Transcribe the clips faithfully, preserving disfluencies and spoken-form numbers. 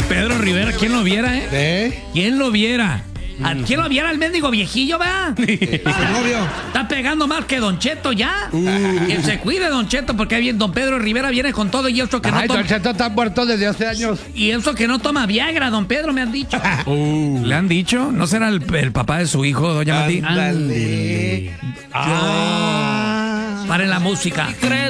Pedro Rivera, ¿quién lo viera, eh? ¿Eh? ¿Quién lo viera? ¿A quién lo viera el mendigo viejillo, va? ¿Y su novio? Está pegando más que Don Cheto ya. Uh. Que se cuide Don Cheto, porque bien Don Pedro Rivera viene con todo y eso que Ay, no toma. Don Cheto está muerto desde hace años. Y eso que no toma Viagra, Don Pedro, me han dicho. Uh. ¿Le han dicho? ¿No será el, el papá de su hijo, doña Mati? Ándale. Ah. Paren la música.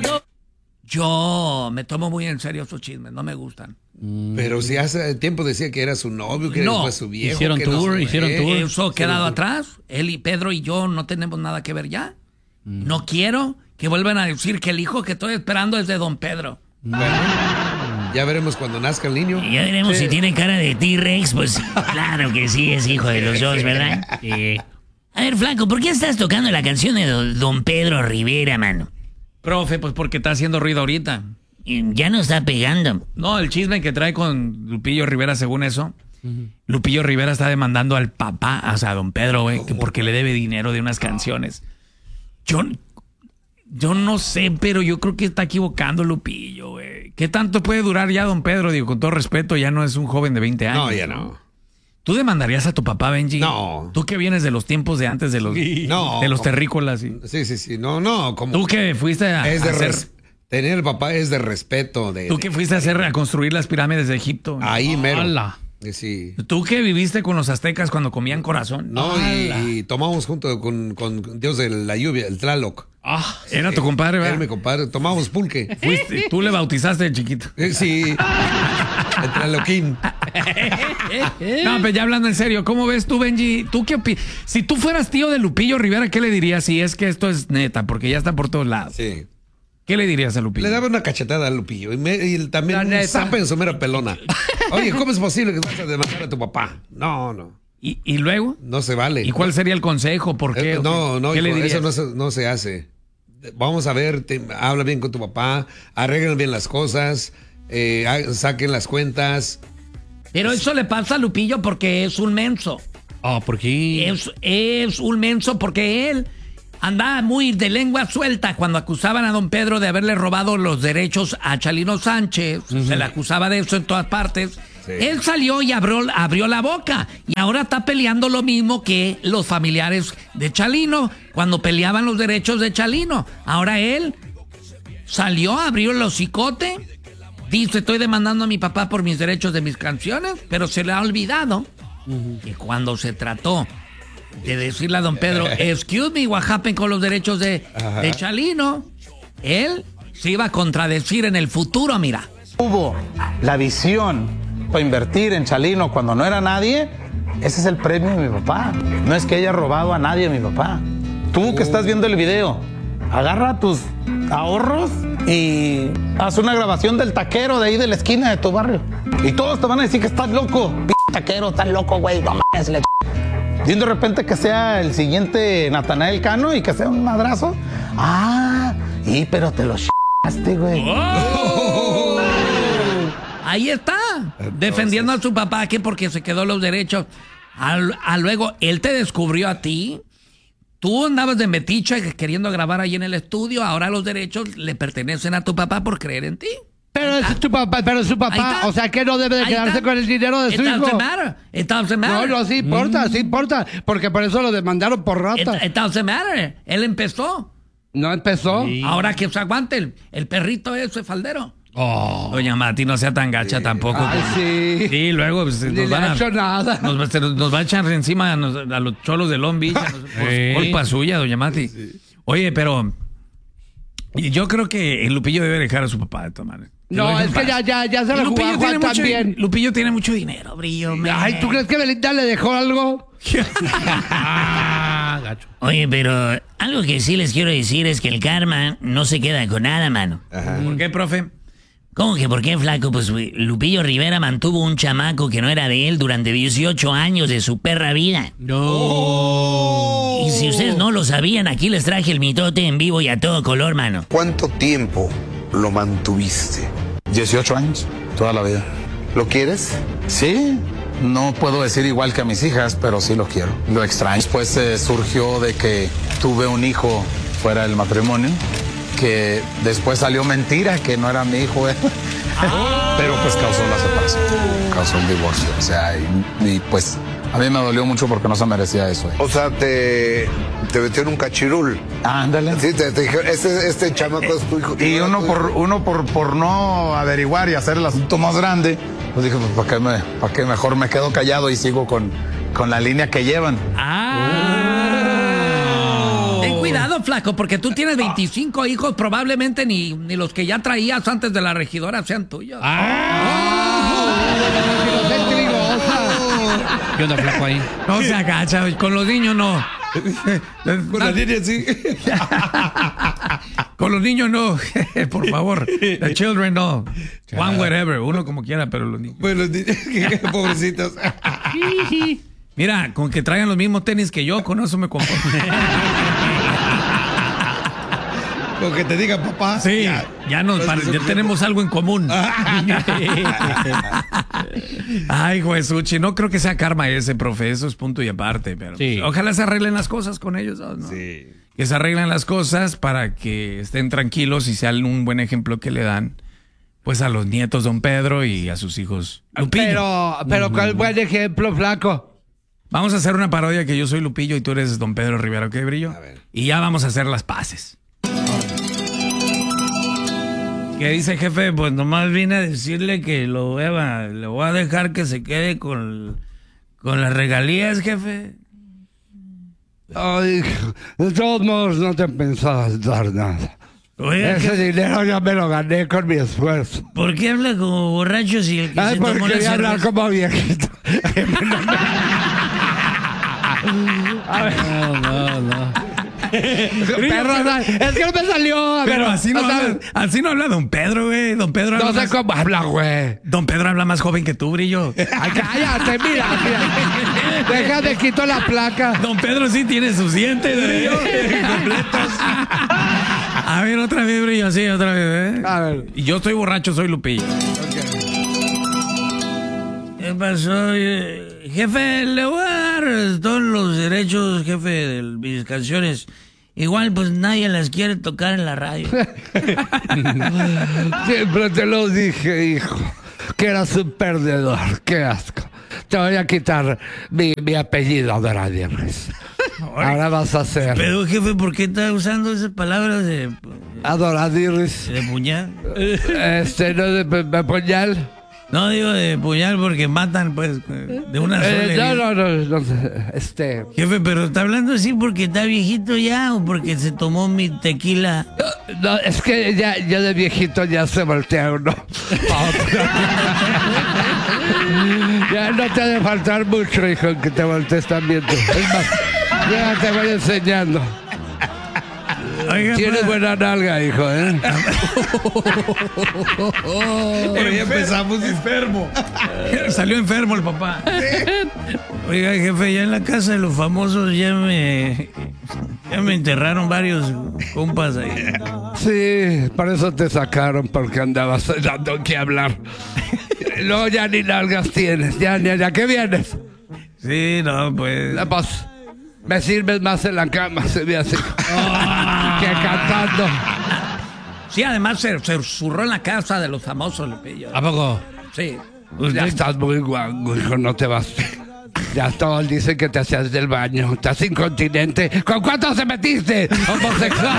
Yo me tomo muy en serio esos chismes, no me gustan. Pero si hace tiempo decía que era su novio, que no, fue su viejo. Hicieron que tour, no hicieron eh, tour. Eso ha quedado tour. atrás. Él y Pedro y yo no tenemos nada que ver ya. Mm. No quiero que vuelvan a decir que el hijo que estoy esperando es de Don Pedro. Bueno, ya veremos cuando nazca el niño. Ya veremos Sí. si tiene cara de T-Rex, pues claro que sí, es hijo de los dos, ¿verdad? Sí. A ver, flaco, ¿por qué estás tocando la canción de Don, Don Pedro Rivera, mano? Profe, pues porque está haciendo ruido ahorita. Ya no está pegando. No, el chisme que trae con Lupillo Rivera, según eso. Uh-huh. Lupillo Rivera está demandando al papá, o sea, a Don Pedro, güey, oh, porque le debe dinero de unas canciones. Yo, yo no sé, pero yo creo que está equivocando Lupillo, güey. ¿Qué tanto puede durar ya Don Pedro? Digo, con todo respeto, ya no es un joven de veinte años. No, ya no. ¿Tú demandarías a tu papá, Benji? No. Tú que vienes de los tiempos de antes de los, sí. no, de los como, terrícolas. ¿Sí? sí, sí, sí. No, no. Como Tú que fuiste a, es de a hacer... Res, tener papá es de respeto. De, Tú que fuiste a hacer a construir las pirámides de Egipto. Ahí mero. ¡Hala! Sí. Tú que viviste con los aztecas cuando comían corazón. No, y, y tomamos junto con, con Dios de la lluvia, el Tlaloc. Ah, era tu compadre, ¿verdad? Era mi compadre. Tomamos pulque. Fuiste, tú le bautizaste de chiquito. Sí. El Tlaloquín. No, pero ya hablando en serio, ¿cómo ves tú, Benji? ¿Tú qué opinas? Si tú fueras tío de Lupillo Rivera, ¿qué le dirías si es que esto es neta? Porque ya está por todos lados. Sí. ¿Qué le dirías a Lupillo? Le daba una cachetada a Lupillo y, me, y también un zape en su mera pelona. Oye, ¿cómo es posible que vas a demandar a tu papá? No, no. ¿Y, y luego? No se vale. ¿Y cuál sería el consejo? ¿Por qué? Eh, no, no, ¿Qué hijo, le dirías? eso no se, no se hace. Vamos a ver, te, habla bien con tu papá, arreglen bien las cosas, eh, saquen las cuentas. Pero eso le pasa a Lupillo porque es un menso. Ah, ¿por qué? Es, es un menso porque él andaba muy de lengua suelta cuando acusaban a Don Pedro de haberle robado los derechos a Chalino Sánchez. Uh-huh. Se le acusaba de eso en todas partes. Sí. Él salió y abrió, abrió la boca y ahora está peleando lo mismo que los familiares de Chalino cuando peleaban los derechos de Chalino. Ahora él salió, abrió el hocicote, dice: estoy demandando a mi papá por mis derechos de mis canciones, pero se le ha olvidado uh-huh. que cuando se trató de decirle a Don Pedro, excuse me, what happened con los derechos de, de Chalino, él se iba a contradecir en el futuro, mira. Hubo la visión para invertir en Chalino cuando no era nadie. Ese es el premio de mi papá. No es que haya robado a nadie a mi papá. Tú que estás viendo el video, agarra tus ahorros y haz una grabación del taquero de ahí de la esquina de tu barrio. Y todos te van a decir que estás loco. P taquero, estás loco, güey. No mames, le... Y de repente que sea el siguiente Natanael Cano y que sea un madrazo. Ah, y pero te lo ch***aste, güey. ¡Oh! Ahí está, entonces, defendiendo a su papá que porque se quedó los derechos. A, a luego, él te descubrió a ti. Tú andabas de metiche queriendo grabar ahí en el estudio. Ahora los derechos le pertenecen a tu papá por creer en ti. Pero es tu papá, pero es su papá, o sea que no debe de quedarse con el dinero de su It hijo. doesn't matter. It doesn't matter. No, no, sí importa, mm. sí importa, porque por eso lo demandaron por rata. It, it doesn't matter. Él empezó. No empezó. Sí. Ahora que se aguante el, el perrito ese faldero. Oh. Doña Mati, no sea tan gacha sí. tampoco. Ay, sí. Sí, luego pues, Ni nos, le van ha a, hecho nada. Nos, nos va a echar encima a, nos, a los cholos de Long Beach. Por culpa suya, doña Mati. Sí. Oye, pero yo creo que el Lupillo debe dejar a su papá de tomar. No, es que ya, ya, ya se la jugó a Juan también. Lupillo tiene mucho dinero, Brillo. Man. Ay, ¿tú crees que Belinda le dejó algo? ah, gacho. Oye, pero algo que sí les quiero decir es que el karma no se queda con nada, mano. Ajá. ¿Por qué, profe? ¿Cómo que por qué, flaco? Pues Lupillo Rivera mantuvo un chamaco que no era de él durante dieciocho años de su perra vida. No. Y si ustedes no lo sabían, aquí les traje el mitote en vivo y a todo color, mano. ¿Cuánto tiempo lo mantuviste? dieciocho años, toda la vida. ¿Lo quieres? Sí, no puedo decir igual que a mis hijas, pero sí lo quiero. Lo extraño. Después eh, surgió de que tuve un hijo fuera del matrimonio, que después salió mentira, que no era mi hijo, ¿eh? ah. Pero pues causó la separación. causó el divorcio. O sea, y, y pues a mí me dolió mucho porque no se merecía eso. ¿eh? O sea, te, te metió en un cachirul. Ándale. Sí, te, te dijeron, este, este chamaco es tu hijo. Y uno por uno por, por no averiguar y hacer el asunto más grande, pues dije, pues ¿para qué, me, para qué mejor me quedo callado y sigo con, con la línea que llevan? Ah. Ten cuidado, flaco, porque tú tienes veinticinco hijos, probablemente ni, ni los que ya traías antes de la regidora sean tuyos. ¿Qué onda, flaco, ahí? No se agacha, con los niños no. Con la línea sí. Con los niños no, por favor. The children no. One whatever, uno como quiera, pero los niños. Pues los niños, pobrecitos. Mira, con que traigan los mismos tenis que yo, con eso me conformo. Con que te diga papá. Sí, ya, ya, nos pues, pare, ya tenemos algo en común. Ay, Juesuchi, no creo que sea karma ese, profe, eso es punto y aparte, pero sí. Ojalá se arreglen las cosas con ellos, ¿no? Sí. Que se arreglen las cosas para que estén tranquilos y sean un buen ejemplo que le dan, pues, a los nietos Don Pedro y a sus hijos Lupillo. Pero, pero ¿cuál buen ejemplo, flaco? Vamos a hacer una parodia que yo soy Lupillo y tú eres Don Pedro Rivera, ¿ok, Brillo? A ver. Y ya vamos a hacer las paces. ¿Qué dice, jefe? Pues nomás vine a decirle que lo voy a, le voy a dejar que se quede con, con las regalías, jefe. Ay, de todos modos no te pensabas dar nada. Oye, Ese ¿qué- dinero ya me lo gané con mi esfuerzo. ¿Por qué habla como borracho si el que Ay, se porque tomó la quería hablar cerveza? como viejito. No, no, no. Perro, no, es que no me salió. A ver, Pero así no, o sea, habla, así no habla Don Pedro, güey. Don Pedro habla no sé más, cómo habla, güey. Don Pedro habla más joven que tú, Brillo. Ay, cállate, mira, mira. Deja de quito la placa. Don Pedro sí tiene sus dientes, Brillo. Completos. A ver, otra vez, Brillo, sí, otra vez, ¿eh? A ver. Y yo estoy borracho, soy Lupillo. ¿Qué pasó? Eh, Jefe, le voy a dar todos los derechos, jefe, de mis canciones. Igual, pues nadie las quiere tocar en la radio. Siempre te lo dije, hijo, que eras un perdedor. Qué asco. Te voy a quitar mi, mi apellido de Adoradierres. Ahora vas a ser Pero, jefe, ¿por qué está usando esas palabras de, Adoradierres. de puñal? Este, no de, de puñal. No digo de puñal porque matan, pues, de una sola Eh, herida. no, no, no, no, este. Jefe, pero ¿está hablando así porque está viejito ya o porque se tomó mi tequila? No, es que ya, ya de viejito ya se voltea uno a otro. Ya no te ha de faltar mucho, hijo, que te voltees también tú. Es más, ya te voy enseñando. Oiga, Tienes pa- buena nalga, hijo, ¿eh? Pero ya empezamos enfermo. Salió enfermo el papá. Oiga, jefe, ya en la casa de los famosos ya me... Ya me enterraron varios compas ahí. Sí, por eso te sacaron, porque andabas dando que hablar. Luego ya ni nalgas tienes, ya ni a qué vienes. Sí, no, pues... La voz. Me sirves más en la cama, se ve así. Que cantando. Sí, además se, se zurró en la casa de los famosos, Lupillo. ¿A poco? Sí. Ya estás muy guango, hijo, no te vas. Ya todos dicen que te hacías del baño. Estás incontinente. ¿Con cuántos te metiste? Homosexual.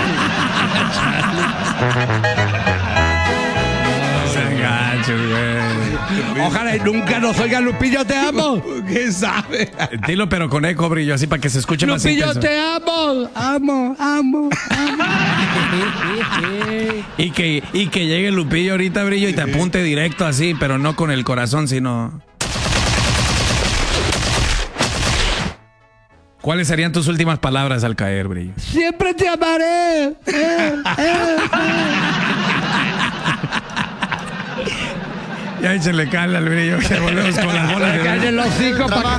Ojalá y nunca nos oiga Lupillo, te amo. ¿Qué sabe? Dilo, pero con eco, Brillo, así para que se escuche más Lupillo, intenso. te amo. Amo, amo, amo. Y que, y que llegue Lupillo ahorita, Brillo, y te apunte directo así, pero no con el corazón, sino... ¿Cuáles serían tus últimas palabras al caer, Brillo? Siempre te amaré. Eh, eh, eh. Ya échenle cala al Brillo, que volvemos con las bolas de... Cállate los hocico, pa'